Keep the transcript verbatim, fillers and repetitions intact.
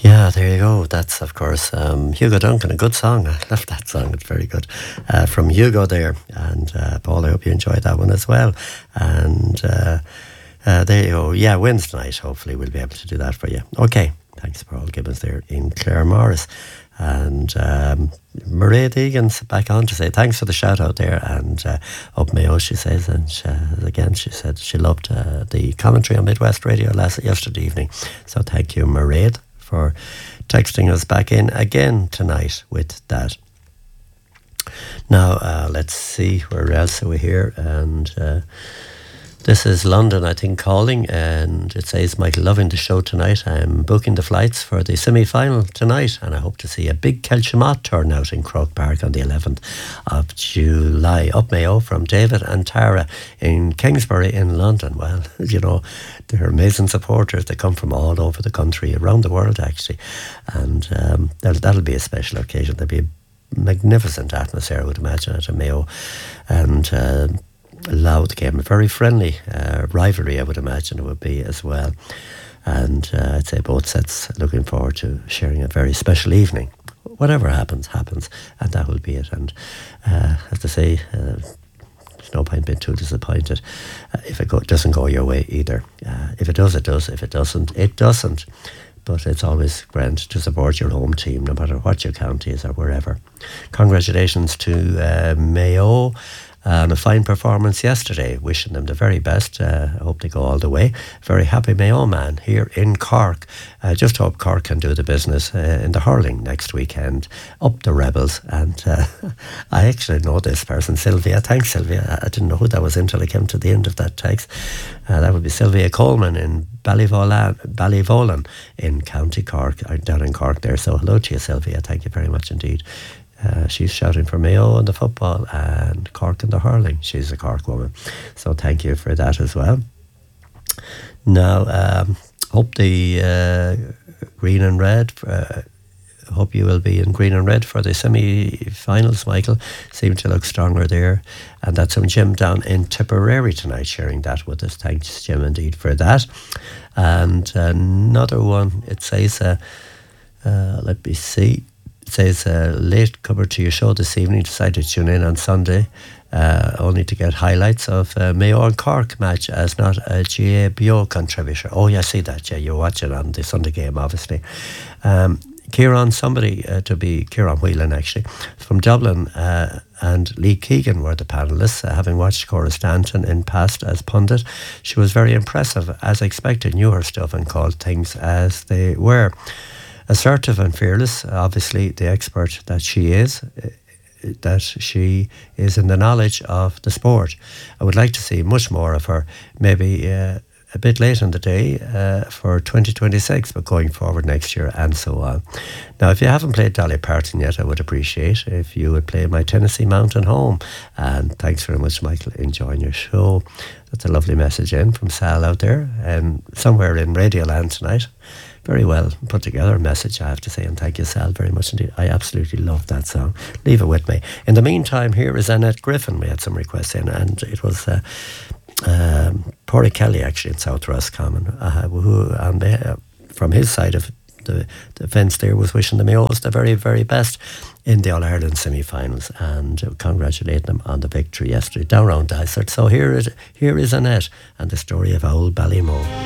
Yeah, there you go. That's, of course, um, Hugo Duncan, a good song. I love that song. It's very good. Uh, from Hugo there. And uh, Paul, I hope you enjoyed that one as well. And uh, uh, there you go. Yeah, Wednesday night, hopefully we'll be able to do that for you. Okay. Thanks, Paul Gibbons there in Clare Morris. And um, Mairead Egan's back on to say thanks for the shout out there. And uh, up Mayo, she says, and she, again, she said she loved uh, the commentary on Midwest Radio last yesterday evening. So thank you, Mairead, for texting us back in again tonight with that. Now, uh, let's see, where else are we here? And uh, this is London, I think, calling, and it says, Michael, loving the show tonight. I'm booking the flights for the semi-final tonight, and I hope to see a big Kelchimot turnout in Croke Park on the eleventh of July. Up Mayo from David and Tara in Kingsbury in London. Well, you know, they're amazing supporters. They come from all over the country, around the world, actually. And um, that'll, that'll be a special occasion. There'll be a magnificent atmosphere, I would imagine, at a Mayo. And uh, loud game, a very friendly uh, rivalry, I would imagine it would be as well. And uh, I'd say both sets looking forward to sharing a very special evening. Whatever happens, happens, and that will be it. And uh, as to say, uh, there's no point being too disappointed uh, if it go, doesn't go your way either. Uh, if it does, it does. If it doesn't, it doesn't. But it's always grand to support your home team, no matter what your county is or wherever. Congratulations to uh, Mayo and a fine performance yesterday. Wishing them the very best. Uh, I hope they go all the way. Very happy Mayo man here in Cork. I just hope Cork can do the business uh, in the hurling next weekend. Up the Rebels. And uh, I actually know this person, Sylvia. Thanks, Sylvia. I didn't know who that was until I came to the end of that text. Uh, that would be Sylvia Coleman in Ballyvolan, Ballyvolan in County Cork, or down in Cork there. So hello to you, Sylvia. Thank you very much indeed. Uh, she's shouting for Mayo in the football and Cork in the hurling. She's a Cork woman. So thank you for that as well. Now, um, hope the uh, green and red, uh, hope you will be in green and red for the semi-finals, Michael. Seem to look stronger there. And that's from Jim down in Tipperary tonight, sharing that with us. Thanks, Jim, indeed, for that. And another one, it says, uh, uh, let me see. It says, uh, late cover to your show this evening. Decided to tune in on Sunday, uh, only to get highlights of uh, Mayo and Cork match as not a G A B O contributor. Oh, yeah, I see that. Yeah, you're watching on the Sunday game, obviously. Um, Kieran, somebody uh, to be, Kieran Whelan actually, from Dublin, uh, and Lee Keegan were the panellists, uh, having watched Cora Stanton in past as pundit. She was very impressive, as expected, knew her stuff and called things as they were. Assertive and fearless, obviously the expert that she is, that she is in the knowledge of the sport. I would like to see much more of her, maybe uh, a bit late in the day uh, for twenty twenty-six, but going forward next year and so on. Now, if you haven't played Dolly Parton yet, I would appreciate if you would play My Tennessee Mountain Home. And thanks very much, Michael, enjoying your show. That's a lovely message in from Sal out there, and somewhere in Radioland tonight. Very well put together message, I have to say, and thank you, Sal, very much indeed. I absolutely love that song. Leave it with me. In the meantime, here is Annette Griffin. We had some requests in, and it was uh, um, Porry Kelly, actually, in South Roscommon, uh, who, on the, from his side of the, the fence there, was wishing the Mayos the very, very best in the All-Ireland semi-finals, and congratulating them on the victory yesterday down around Dysart. So here is, here is Annette and the story of Old Ballymo.